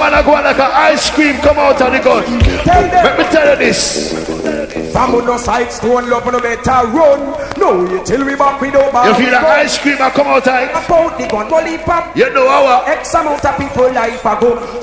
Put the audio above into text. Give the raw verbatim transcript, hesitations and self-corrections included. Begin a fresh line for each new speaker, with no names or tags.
man are going like an ice cream come out of the gun. Let me tell you this.
From on no side stone love no better run. No, you till we back with over.
You feel the ice cream I come out of it?
About the gun, bully pop.
You know our
X amount of people life ago.